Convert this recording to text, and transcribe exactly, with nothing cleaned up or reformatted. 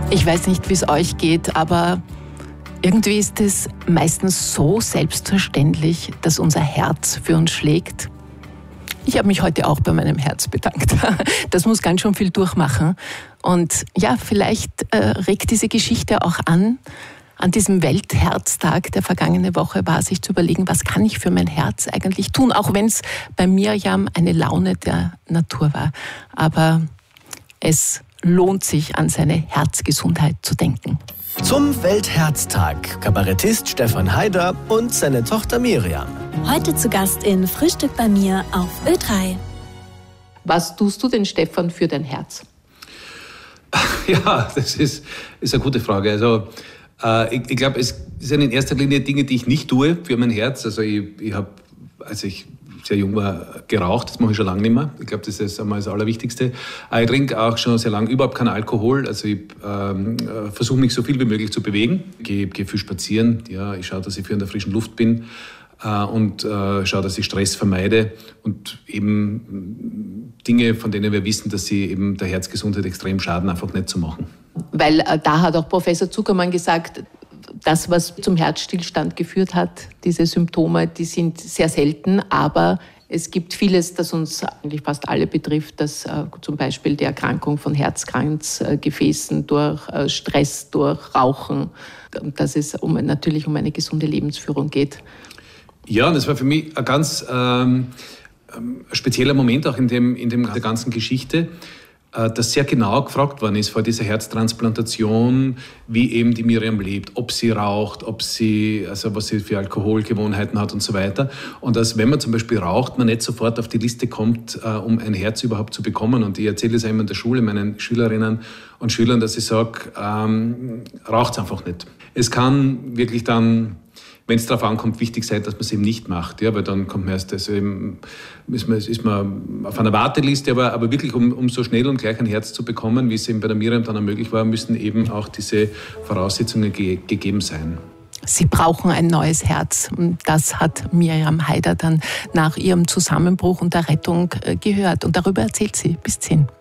Ich weiß nicht, wie es euch geht, aber irgendwie ist es meistens so selbstverständlich, dass unser Herz für uns schlägt. Ich habe mich heute auch bei meinem Herz bedankt. Das muss ganz schön viel durchmachen. Und ja, vielleicht äh, regt diese Geschichte auch an, an diesem Weltherztag der vergangene Woche war, sich zu überlegen, was kann ich für mein Herz eigentlich tun, auch wenn es bei Mirjam eine Laune der Natur war. Aber es lohnt sich, an seine Herzgesundheit zu denken. Zum Weltherztag Kabarettist Stefan Haider und seine Tochter Mirjam. Heute zu Gast in Frühstück bei mir auf Ö drei. Was tust du denn, Stefan, für dein Herz? Ja, das ist, ist eine gute Frage. Also äh, ich, ich glaube, es sind in erster Linie Dinge, die ich nicht tue für mein Herz. Also ich, ich habe, als ich sehr jung war, geraucht. Das mache ich schon lange nicht mehr. Ich glaube, das ist einmal das Allerwichtigste. Ich trinke auch schon sehr lange überhaupt keinen Alkohol. Also ich ähm, versuche mich so viel wie möglich zu bewegen. Ich gehe, gehe viel spazieren. Ja, ich schaue, dass ich viel in der frischen Luft bin. Äh, und äh, schaue, dass ich Stress vermeide. Und eben Dinge, von denen wir wissen, dass sie eben der Herzgesundheit extrem schaden, einfach nicht zu machen. Weil äh, da hat auch Professor Zuckermann gesagt, das, was zum Herzstillstand geführt hat, diese Symptome, die sind sehr selten, aber es gibt vieles, das uns eigentlich fast alle betrifft, dass äh, zum Beispiel die Erkrankung von Herzkranzgefäßen durch äh, Stress, durch Rauchen, dass es um, natürlich um eine gesunde Lebensführung geht. Ja, und das war für mich ein ganz ähm, spezieller Moment auch in, dem, in dem, der ganzen Geschichte, dass sehr genau gefragt worden ist vor dieser Herztransplantation, wie eben die Mirjam lebt, ob sie raucht, ob sie, also was sie für Alkoholgewohnheiten hat und so weiter. Und dass, wenn man zum Beispiel raucht, man nicht sofort auf die Liste kommt, äh, um ein Herz überhaupt zu bekommen. Und ich erzähle das immer in der Schule meinen Schülerinnen und Schülern, dass ich sage, ähm, raucht einfach nicht. Es kann wirklich dann, wenn es darauf ankommt, wichtig sein, dass man es eben nicht macht, ja, weil dann kommt man erst, also eben, ist, man, ist man auf einer Warteliste, aber, aber wirklich, um, um so schnell und gleich ein Herz zu bekommen, wie es eben bei der Mirjam dann auch möglich war, müssen eben auch diese Voraussetzungen ge- gegeben sein. Sie brauchen ein neues Herz. Das hat Mirjam Haider dann nach ihrem Zusammenbruch und der Rettung gehört. Und darüber erzählt sie bis zehn.